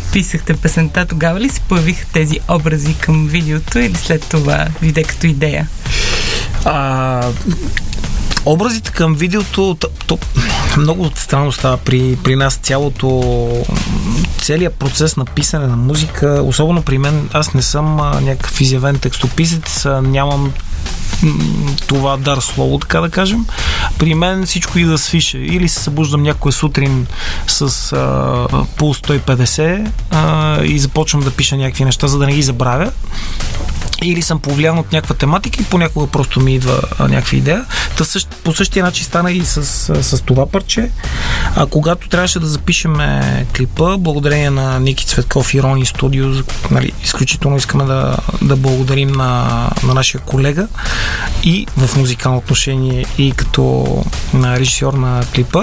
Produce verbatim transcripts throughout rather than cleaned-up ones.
писахте песента, тогава ли се появиха тези образи към видеото или след това виде като идея? А, образите към видеото, то, то, много странно става при, при нас цялото, целият процес на писане на музика, особено при мен, аз не съм а, някакъв изявен текстописец, а, нямам това дар слово, така да кажем. При мен всичко и да свише. Или се събуждам някоя сутрин с а, пулс сто и петдесет а, и започвам да пиша някакви неща, за да не ги забравя. Или съм повлиян от някаква тематика и понякога просто ми идва а, някаква идея. Та същ, по същия начин стана и с, с, с това парче. А когато трябваше да запишем клипа, благодарение на Ники Цветков и Рони Студио, нали, изключително искаме да, да благодарим на, на нашия колега и в музикално отношение, и като на режисьор на клипа.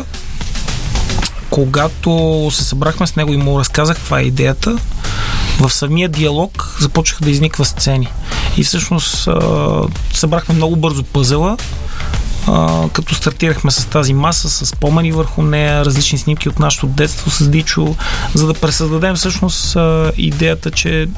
Когато се събрахме с него и му разказах каква е идеята, в самия диалог започнаха да изниква сцени. И всъщност събрахме много бързо пъзела, като стартирахме с тази маса, с спомени върху нея, различни снимки от нашето детство с Дичо, за да пресъздадем всъщност идеята, че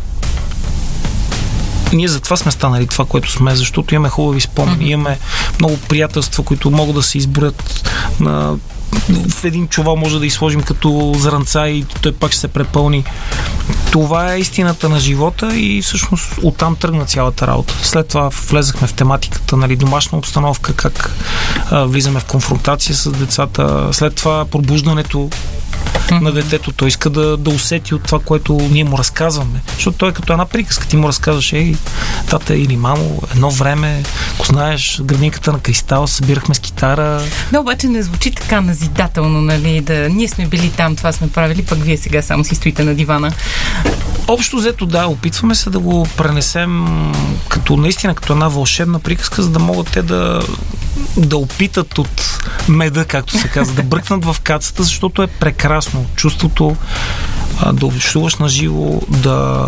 ние затова сме станали това, което сме, защото имаме хубави спомени, mm-hmm. имаме много приятелства, които могат да се изборят на в един чувал може да изложим като зранца и той пак ще се препълни. Това е истината на живота и всъщност оттам тръгна цялата работа. След това влезахме в тематиката, нали, домашна обстановка, как а, влизаме в конфронтация с децата, след това пробуждането на детето. Той иска да, да усети от това, което ние му разказваме. Защото той е като една приказка. Ти му разказваш, ей, тата или мамо, едно време, ако знаеш, градинката на Кристал, събирахме с китара. Да, обаче не звучи така назидателно, нали, да ние сме били там, това сме правили, пък вие сега само си стоите на дивана. Общо взето, да, опитваме се да го пренесем като наистина като една вълшебна приказка, за да могат те да да опитат от меда, както се казва, да бръкнат в кацата, защото е прекрасно. Чувството а, да общуваш на живо, да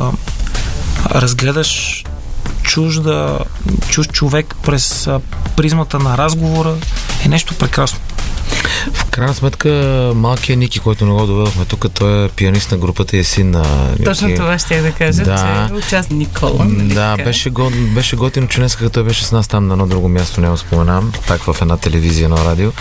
разгледаш чужда, чужд човек през а, призмата на разговора е нещо прекрасно. В крайна сметка, малкият Ники, който не го доведохме тук, той е пианист на групата и е син на Ники. Точно това ще я да кажа, да. Че участник Никола. Да, беше, го, беше готино, че днес той беше с нас там на едно друго място, няма споменавам, пак в една телевизия, едно радио.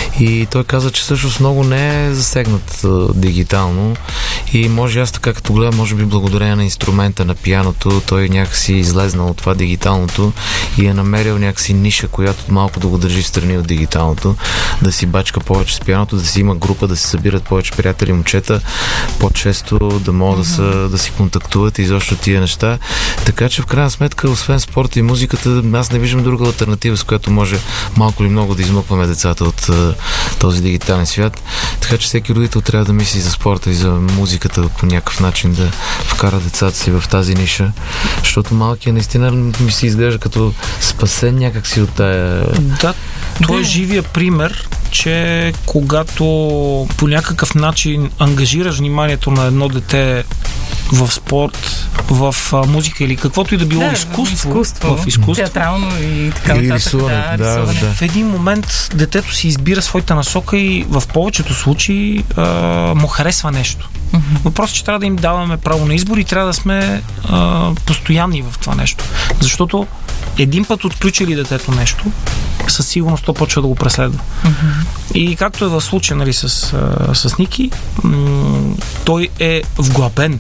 И той каза, че всъщност много не е засегнат а, дигитално и може аз така като гледам, може би благодарение на инструмента на пианото, той някакси излезнал от това дигиталното и е намерил някакси ниша, която малко да го държи в страни от дигиталното, да си бачка повече с пианото, да си има група, да се събират повече приятели, момчета, по-често да могат mm-hmm. да, са, да си контактуват и изобщо тия неща. Така че в крайна сметка, освен спорта и музиката, аз не виждам друга алтернатива, с която може малко или много да измъкваме децата от uh, този дигитален свят. Така че всеки родител трябва да мисли за спорта и за музиката по някакъв начин, да вкара децата си в тази ниша, защото малкият наистина ми се изглежда като спасен някакси от тая... Да, той е живия пример, че когато по някакъв начин ангажираш вниманието на едно дете в спорт, в а, музика или каквото и да било да, изкуство, изкуство, в изкуство, театрално и така или нататък. Рисуване, да, да, да. В един момент детето си избира своята насока и в повечето случаи а, му харесва нещо. Mm-hmm. Въпросът е, че трябва да им даваме право на избор и трябва да сме а, постоянни в това нещо. Защото един път отключили детето нещо, със сигурност то почва да го преследва. Mm-hmm. И както е в случая, нали, с, с Ники, м- той е вглъбен.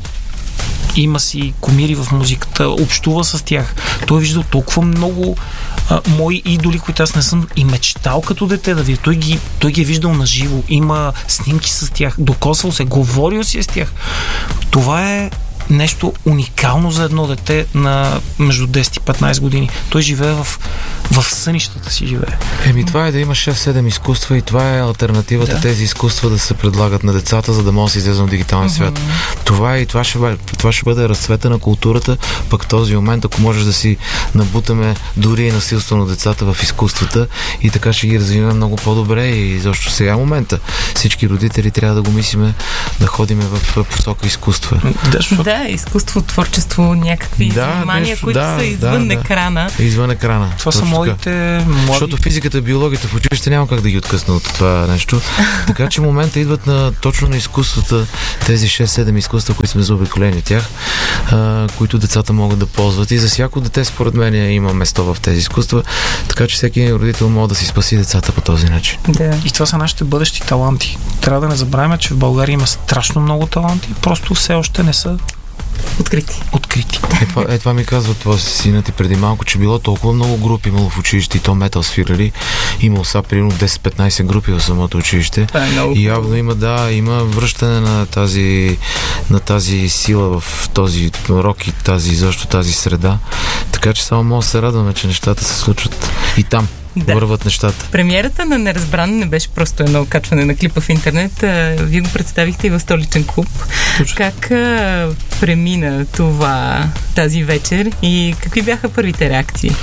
Има си кумири в музиката, общува с тях. Той е виждал толкова много а, мои идоли, които аз не съм и мечтал като дете да видя. Той ги, той ги е виждал на живо. Има снимки с тях, докосвал се, говорил си с тях. Това е нещо уникално за едно дете на между десет и петнайсет години. Той живее в, в сънищата си живее. Еми, това е да има шест-седем изкуства и това е алтернативата, да. Тези изкуства да се предлагат на децата, за да може да се излезе в дигиталния uh-huh. свят. Това и това ще, бъде, това ще бъде разцвета на културата, пък в този момент, ако можеш да си набутаме дори и насилствено децата в изкуствата и така ще ги развиваме много по-добре и защо сега момента всички родители трябва да го мислиме да ходиме в посока изкуства. Да, Да, изкуство, творчество, някакви да, занимания, нещо, които да, са извън да, екрана. Да. Извън екрана. Това са младите, млади... Защото физиката, биологията в училище няма как да ги откъсна от това нещо. Така че момента идват на, точно на изкуствата, тези шест-седем изкуства, които сме заобиколени от тях, а, които децата могат да ползват. И за всяко дете, според мен, има место в тези изкуства, така че всеки родител може да си спаси децата по този начин. Да. И това са нашите бъдещи таланти. Трябва да не забравяме, че в България има страшно много таланти, просто все още не са Открити. Открити. Е, това, е, това ми казва това синът и преди малко, че било толкова много групи имало в училище и то метал свирали. Имало са примерно десет-петнайсет групи в самото училище. Това е много. И явно има, да, има връщане на тази, на тази сила в този рок и тази, защо тази среда. Така че само може да се радваме, че нещата се случват и там. Да. Върват нещата. Премиерата на Неразбран не беше просто едно качване на клипа в интернет. А, вие го представихте и в Столичен клуб. Точно. Как а, премина това тази вечер и какви бяха първите реакции?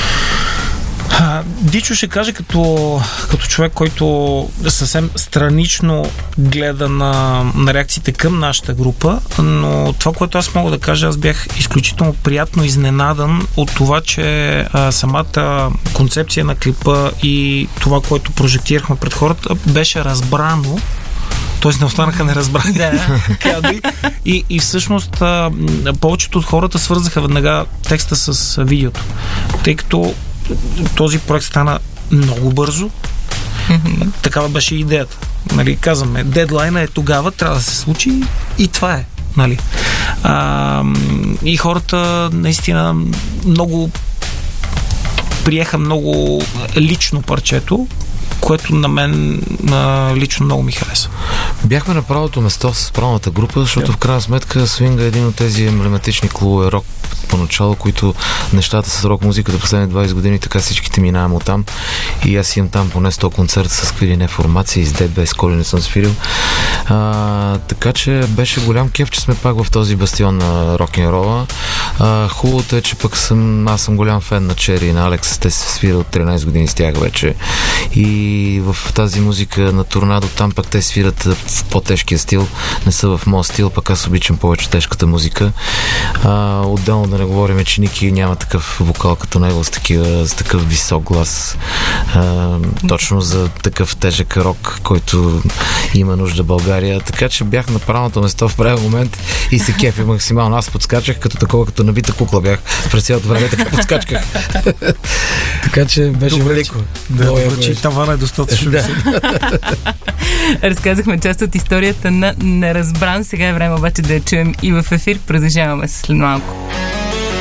А, Дичо ще каже като, като човек, който съвсем странично гледа на, на реакциите към нашата група, но това, което аз мога да кажа, аз бях изключително приятно изненадан от това, че а, самата концепция на клипа и това, което прожектирахме пред хората, беше разбрано. Тоест не останаха неразбрани. Да. и, и всъщност а, повечето от хората свързаха веднага текста с видеото. Тъй като този проект стана много бързо. Mm-hmm. Такава беше идеята. Нали, казваме, дедлайна е тогава, трябва да се случи и това е. Нали. А, и хората наистина много приеха много лично парчето, което на мен а, лично много ми хареса. Бяхме на правото место с правилната група, защото yeah. в крайна сметка Свинга е един от тези емблематични клубове рок поначало, които нещата с рок музиката последните двайсет години, така всичките минаваме оттам. И аз имам там поне сто концерта с какви ли не формации, с Dead Bass, коли не съм свирил. А, така че беше голям кеф, че сме пак в този бастион на рок-н-рола. А, хубавото е, че пък съм, аз съм голям фен на Чери и на Алекс. Те се свират от тринайсет години с тях вече. И в тази музика на Торнадо там пък те свират в по-тежкия стил, не са в моят стил, пък аз обичам повече тежката музика. А, отделно да не говорим, че Ники няма такъв вокал като него с, такива, с такъв висок глас. А, точно за такъв тежък рок, който има нужда България. Така че бях на правилното место в правил момент и се кефи максимално. Аз подскачах като такова, като набита кукла бях през цялото време, така подскачках. Така че беше добре, велико. Да, добре, че тавана е достатъчно. Да. Разказахме част от историята на Неразбран. Сега е време обаче да я чуем и в ефир. Продължаваме след малко.